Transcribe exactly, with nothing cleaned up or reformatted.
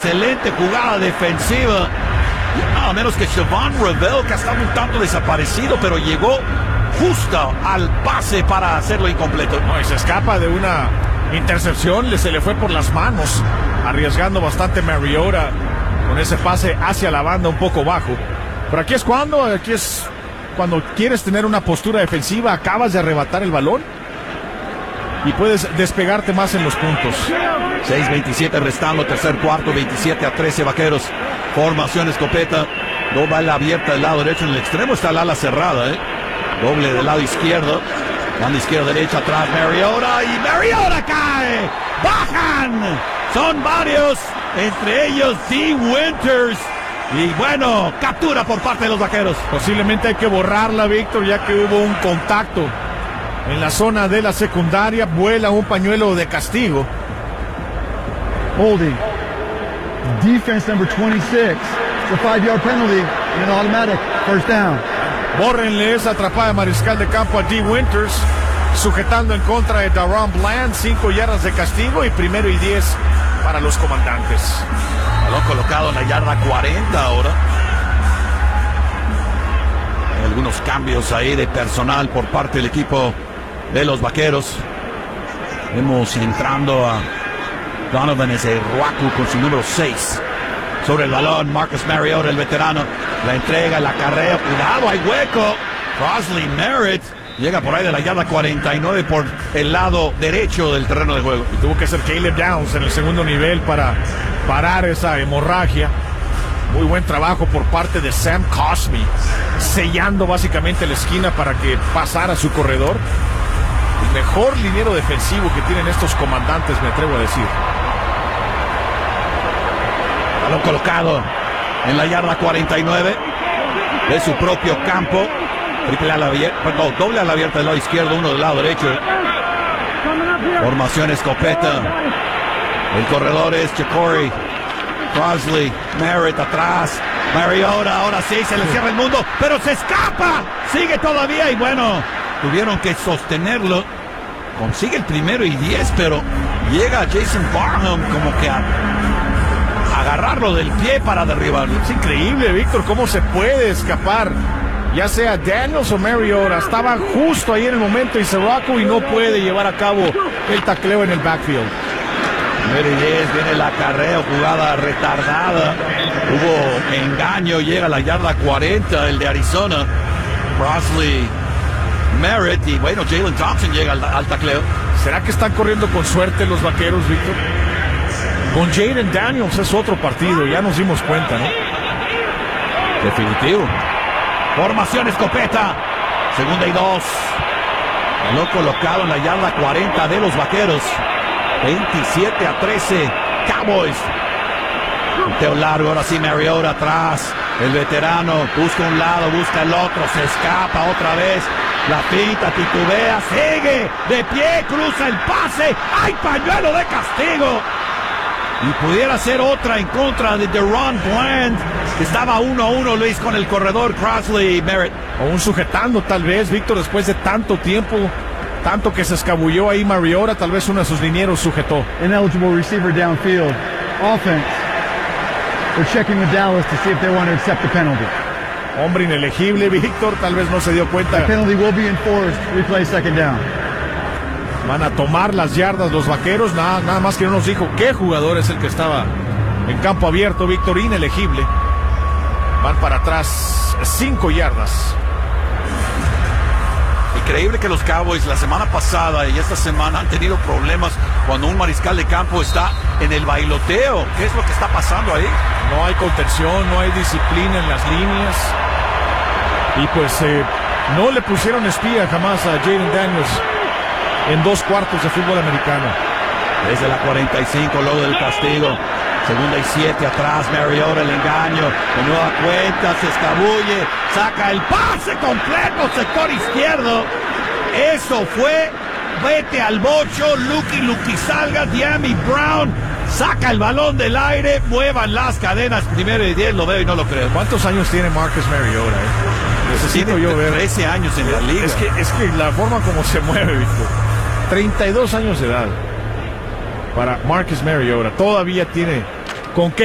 excelente jugada defensiva. Nada menos que Siobhan Reveille, que ha estado un tanto desaparecido, pero llegó justo al pase para hacerlo incompleto. No, y se escapa de una intercepción, le, se le fue por las manos, arriesgando bastante Mariota con ese pase hacia la banda un poco bajo. Pero aquí es cuando, aquí es cuando quieres tener una postura defensiva, acabas de arrebatar el balón y puedes despegarte más en los puntos. seis veintisiete restando, tercer cuarto, veintisiete a trece Vaqueros. Formación escopeta, doble ala abierta del lado derecho, en el extremo está el ala cerrada, ¿eh? Doble del lado izquierdo, banda izquierda, derecha, atrás Mariota, y Mariota cae, bajan, son varios, entre ellos Dee Winters, y bueno, captura por parte de los Vaqueros. Posiblemente hay que borrarla, Víctor, ya que hubo un contacto en la zona de la secundaria, vuela un pañuelo de castigo. Holding. Defense number twenty-six. It's a five-yard penalty and an automatic first down. Bórrenle esa atrapada de mariscal de campo a Dee Winters, sujetando en contra de Daron Bland, cinco yardas de castigo y primero y diez para los comandantes. Balón colocado en la yarda cuarenta ahora. Hay algunos cambios ahí de personal por parte del equipo de los Vaqueros. Vemos entrando a Donovan Ezeiruaku con su número seis. Sobre el balón, Marcus Mariota, el veterano. La entrega, la carrera. Cuidado, hay hueco. Crosley Merritt llega por ahí de la yarda cuarenta y nueve por el lado derecho del terreno de juego. Y tuvo que ser Caleb Downs en el segundo nivel para parar esa hemorragia. Muy buen trabajo por parte de Sam Cosmi, sellando básicamente la esquina para que pasara su corredor. El mejor liniero defensivo que tienen estos comandantes, me atrevo a decir. Balón colocado en la yarda cuarenta y nueve de su propio campo. Triple ala abierta, perdón, doble ala abierta del lado izquierdo, uno del lado derecho. Formación escopeta. El corredor es Jacory Crosley, Merritt atrás. Mariota, ahora sí, se le cierra el mundo, pero se escapa. Sigue todavía y bueno, tuvieron que sostenerlo. Consigue el primero y diez, pero llega Jason Barham como que a agarrarlo del pie para derribarlo. Es increíble, Víctor, cómo se puede escapar. Ya sea Daniels o Mariota, estaban justo ahí en el momento y Ezeiruaku y no puede llevar a cabo el tacleo en el backfield. Primero y diez, viene la carrera, jugada retardada. Hubo engaño, llega a la yarda cuarenta, el de Arizona. Crosley Merritt y bueno, Jalen Thompson llega al, al tacleo. ¿Será que están corriendo con suerte los Vaqueros, Víctor? Con Jaden Daniels es otro partido, ya nos dimos cuenta, ¿no? Definitivo. Formación escopeta. Segunda y dos. Balón colocado en la yarda cuarenta de los Vaqueros. veintisiete a trece. Cowboys. Un teo largo, ahora sí Mariota atrás. El veterano busca un lado, busca el otro, se escapa otra vez. La pinta, titubea, sigue de pie, cruza el pase. ¡Hay pañuelo de castigo! Y pudiera ser otra en contra de Daron Bland, que estaba uno a uno, Luis, con el corredor Crosley Merritt. O un sujetando tal vez, Víctor, después de tanto tiempo, tanto que se escabulló ahí Mariota, tal vez uno de sus linieros sujetó. Ineligible receiver downfield. Offense. They're checking with Dallas to see if they want to accept the penalty. Hombre inelegible, Víctor, tal vez no se dio cuenta. The penalty will be enforced. Replay second down. Van a tomar las yardas los Vaqueros, nada, nada más que no nos dijo qué jugador es el que estaba en campo abierto, Víctor, inelegible. Van para atrás cinco yardas. Increíble que los Cowboys la semana pasada y esta semana han tenido problemas cuando un mariscal de campo está en el bailoteo. ¿Qué es lo que está pasando ahí? No hay contención, no hay disciplina en las líneas. Y pues eh, no le pusieron espía jamás a Jaden Daniels en dos cuartos de fútbol americano. Desde la cuarenta y cinco, luego del castigo. Segunda y siete atrás, Mariota, el engaño. De nueva cuenta, se escabulle, saca el pase completo, sector izquierdo. Eso fue, vete al bocho, Lucky Lucky salga, Diami Brown. Saca el balón del aire, muevan las cadenas. Primero y diez, lo veo y no lo creo. ¿Cuántos años tiene Marcus Mariota? Eh? Necesito tiene yo ver. trece años en la liga. Es que, es que la forma como se mueve, Víctor. treinta y dos años de edad para Marcus Mariota. Todavía tiene con qué